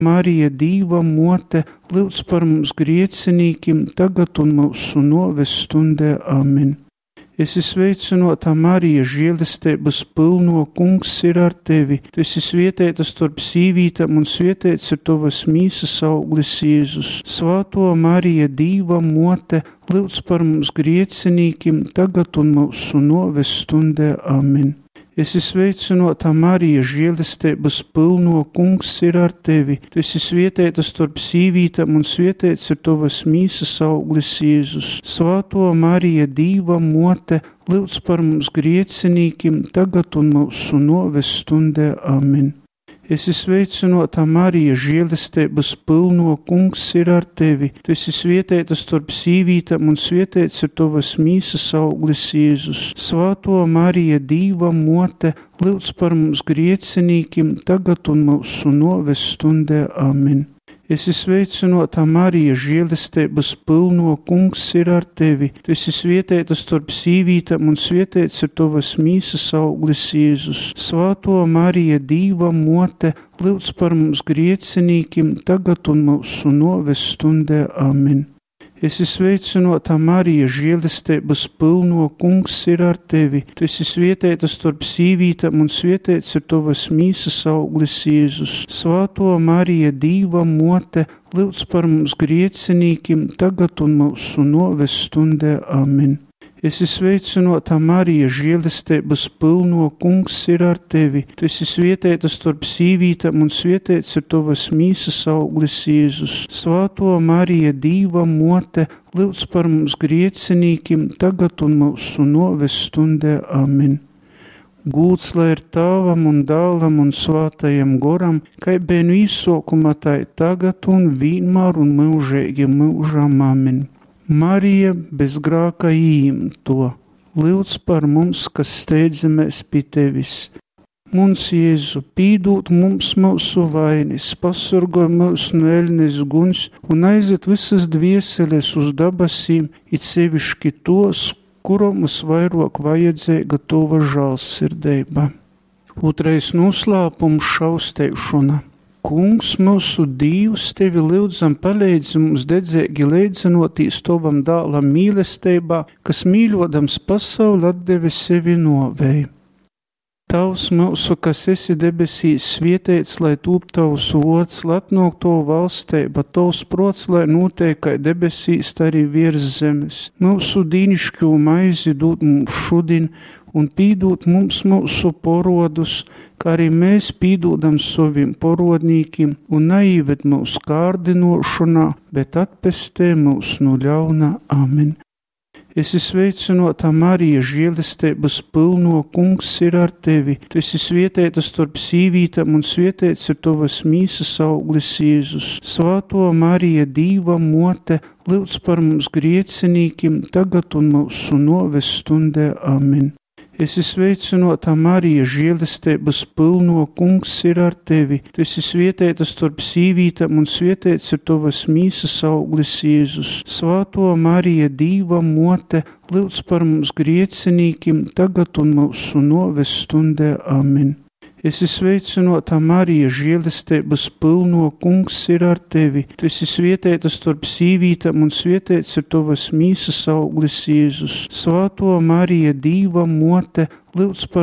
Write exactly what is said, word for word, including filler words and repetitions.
Marija, Dīva mote, lūdz par mums griecinīkim, tagad un mūsu noves stundē. Amen. Es esmu sveicinota Marija, žēlastības pilno, Kungs ir ar tevi. Tu esi svētīta starp sīvītēm un svētīts ir tavas mīsas auglis Jēzus. Svāto Marija, Dīva mote, lūdz par mums griecinīkim, tagad un mūsu noves stundē. Amen. Es esmu sveicinota Marija, žēlastības pilno, Kungs ir ar tevi. Tu esi svētīta starp sīvītēm un svētīts ir tavas mīsas auglis Jēzus. Svāto Marija, Dīva mote, lūdz par mums griecinīkim, tagad un mūsu noves stundē. Amen. Es esmu sveicinota Marija, žēlastības pilno, Kungs ir ar tevi. Tu esi svētīta starp sīvītēm un svētīts ir tavas mīsas auglis Jēzus. Svāto Marija, Dīva mote, lūdz par mums griecinīkim, tagad un mūsu noves stundē. Amen. Es esmu sveicinota Marija, žēlastības pilno, Kungs ir ar tevi. Tu esi svētīta starp sīvītēm un svētīts ir tavas mīsas auglis Jēzus. Svāto Marija, Dīva mote, lūdz par mums griecinīkim, tagad un mūsu noves stundē. Amen. Es esmu sveicinota Marija, žēlastības pilno, Kungs ir ar tevi. Tu esi svētīta starp sīvītēm un svētīts ir tavas mīsas auglis Jēzus. Svāto Marija, Dīva mote, lūdz par mums griecinīkim, tagad un mūsu noves stundē. Amen. Es esmu sveicinota Marija, žēlastības pilno, Kungs ir ar tevi. Tu esi svētīta starp sīvītēm un svētīts ir tavas mīsas auglis Jēzus. Svāto Marija, Dīva mote, lūdz par mums griecinīkim, tagad un mūsu noves stundē. Amen. Gūts lai ir Tēvam un Dēlam un Svātajam Goram, kai bēnu īsokuma tai tagad un vienmēr un mūžīgi mūžam. Amen. Marija bez grāka īimto, lūdz par mums, kas steidzamies pie tevis. Mums, Jēzu, pīdūt mums mūsu vainis, pasargoj mūs no ēļnes guns un aiziet visas dvieseles uz dabasīm, it sevišķi tos, kuram mums vairāk vajadzēja tova žēlsirdība. Otrais noslēpums šausteišana. Kungs, mūsu Dievs, tevi lūdzam palīdzi mums dedzīgi leidzinoties tovam dālam mīlestībā, kas mīļodams pasauli atdeve sevi novēji. Tavs mūsu, kas esi debesīs, svētīts, lai tūp tavs vārds, lai atnāk tavu valstība, tavs prots, lai notiek kā debesīs, tā arī virs zemes. Mūsu dīnišķo maizi dod mums šodien, un pīdūt mums mūsu porodus, kā arī mēs pīdodam saviem porodnīkim, un neieved mūs kārdinošanā, bet atpestē mūs no ļauna. Amen. Es esmu sveicinota Marija, žēlastības pilno, Kungs ir ar tevi. Tu esi svētīta starp sīvītēm un svētīts ir tavas mīsas auglis Jēzus. Svāto Marija, Dīva mote, lūdz par mums griecinīkim, tagad un mūsu noves stundē. Amen. Es esmu sveicinota Marija, žēlastības pilno, Kungs ir ar tevi. Tu esi svētīta starp sīvītēm un svētīts ir tavas mīsas auglis Jēzus. Svāto Marija, Dīva mote, lūdz par mums griecinīkim, tagad un mūsu noves stundē. Amen. Es esmu sveicinota Marija, žēlastības pilno, Kungs ir ar tevi. Tu esi svētīta starp sīvītēm un svētīts ir tavas mīsas auglis Jēzus. Svāto Marija, Dīva mote, lūdz par